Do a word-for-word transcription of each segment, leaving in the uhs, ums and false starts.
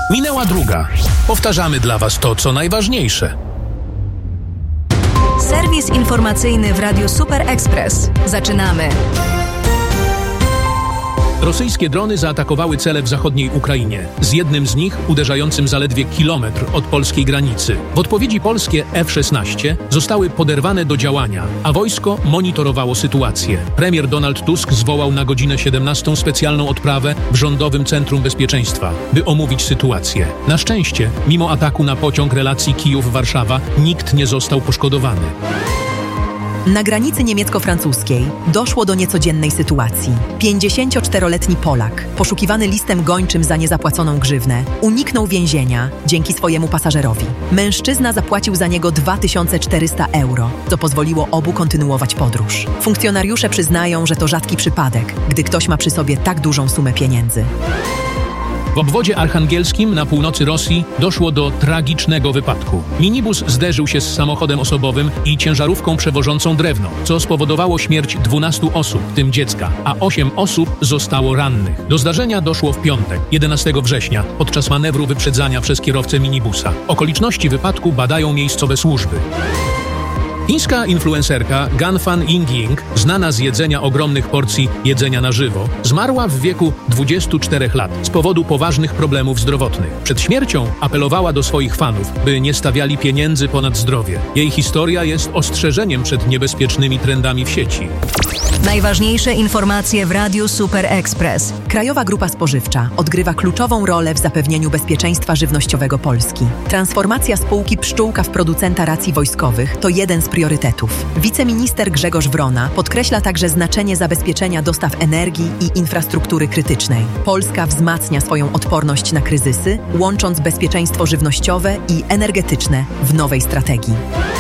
Minęła druga. Powtarzamy dla Was to, co najważniejsze. Serwis informacyjny w Radiu Super Express. Zaczynamy. Rosyjskie drony zaatakowały cele w zachodniej Ukrainie, z jednym z nich uderzającym zaledwie kilometr od polskiej granicy. W odpowiedzi polskie F szesnaście zostały poderwane do działania, a wojsko monitorowało sytuację. Premier Donald Tusk zwołał na godzinę siedemnastą specjalną odprawę w Rządowym Centrum Bezpieczeństwa, by omówić sytuację. Na szczęście, mimo ataku na pociąg relacji Kijów-Warszawa, nikt nie został poszkodowany. Na granicy niemiecko-francuskiej doszło do niecodziennej sytuacji. pięćdziesięcioczteroletni Polak, poszukiwany listem gończym za niezapłaconą grzywnę, uniknął więzienia dzięki swojemu pasażerowi. Mężczyzna zapłacił za niego dwa tysiące czterysta euro, co pozwoliło obu kontynuować podróż. Funkcjonariusze przyznają, że to rzadki przypadek, gdy ktoś ma przy sobie tak dużą sumę pieniędzy. W obwodzie archangelskim na północy Rosji doszło do tragicznego wypadku. Minibus zderzył się z samochodem osobowym i ciężarówką przewożącą drewno, co spowodowało śmierć dwunastu osób, w tym dziecka, a osiem osób zostało rannych. Do zdarzenia doszło w piątek, jedenastego września, podczas manewru wyprzedzania przez kierowcę minibusa. Okoliczności wypadku badają miejscowe służby. Chińska influencerka Gan Fan Yingying, znana z jedzenia ogromnych porcji jedzenia na żywo, zmarła w wieku dwudziestu czterech lat z powodu poważnych problemów zdrowotnych. Przed śmiercią apelowała do swoich fanów, by nie stawiali pieniędzy ponad zdrowie. Jej historia jest ostrzeżeniem przed niebezpiecznymi trendami w sieci. Najważniejsze informacje w Radiu Super Express. Krajowa Grupa Spożywcza odgrywa kluczową rolę w zapewnieniu bezpieczeństwa żywnościowego Polski. Transformacja spółki Pszczółka w producenta racji wojskowych to jeden z priorytetów. Wiceminister Grzegorz Wrona podkreśla także znaczenie zabezpieczenia dostaw energii i infrastruktury krytycznej. Polska wzmacnia swoją odporność na kryzysy, łącząc bezpieczeństwo żywnościowe i energetyczne w nowej strategii.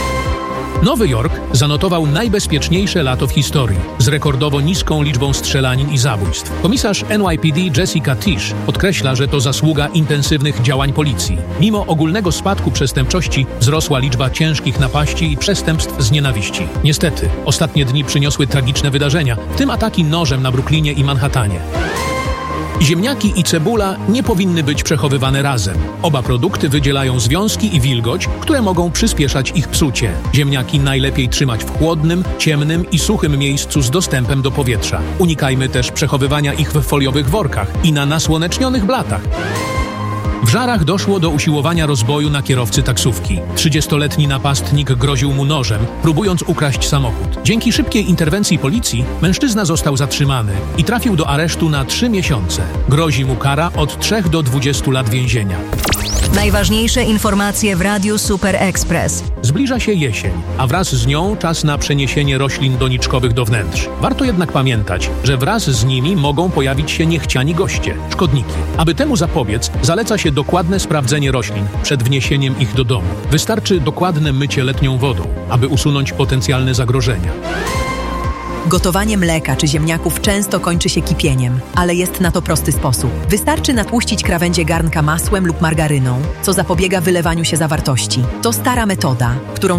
Nowy Jork zanotował najbezpieczniejsze lato w historii, z rekordowo niską liczbą strzelanin i zabójstw. Komisarz N Y P D Jessica Tisch podkreśla, że to zasługa intensywnych działań policji. Mimo ogólnego spadku przestępczości wzrosła liczba ciężkich napaści i przestępstw z nienawiści. Niestety, ostatnie dni przyniosły tragiczne wydarzenia, w tym ataki nożem na Brooklynie i Manhattanie. Ziemniaki i cebula nie powinny być przechowywane razem. Oba produkty wydzielają związki i wilgoć, które mogą przyspieszać ich psucie. Ziemniaki najlepiej trzymać w chłodnym, ciemnym i suchym miejscu z dostępem do powietrza. Unikajmy też przechowywania ich w foliowych workach i na nasłonecznionych blatach. W Żarach doszło do usiłowania rozboju na kierowcy taksówki. trzydziestoletni napastnik groził mu nożem, próbując ukraść samochód. Dzięki szybkiej interwencji policji mężczyzna został zatrzymany i trafił do aresztu na trzy miesiące. Grozi mu kara od trzech do dwudziestu lat więzienia. Najważniejsze informacje w Radiu Super Express. Zbliża się jesień, a wraz z nią czas na przeniesienie roślin doniczkowych do wnętrz. Warto jednak pamiętać, że wraz z nimi mogą pojawić się niechciani goście, szkodniki. Aby temu zapobiec, zaleca się dokładne sprawdzenie roślin przed wniesieniem ich do domu. Wystarczy dokładne mycie letnią wodą, aby usunąć potencjalne zagrożenia. Gotowanie mleka czy ziemniaków często kończy się kipieniem, ale jest na to prosty sposób. Wystarczy natłuścić krawędzie garnka masłem lub margaryną, co zapobiega wylewaniu się zawartości. To stara metoda, którą